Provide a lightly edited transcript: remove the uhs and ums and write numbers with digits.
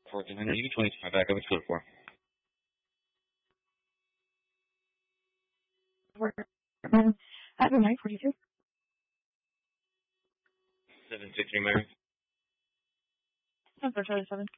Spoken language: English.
1400, you can 25 back over to code 4. At the 942. 763 Mary. That's for Charlie 7.